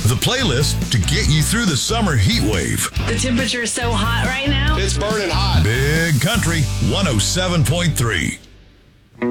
The playlist to get you through the summer heat wave. The temperature is so hot right now. It's burning hot. Big Country 107.3.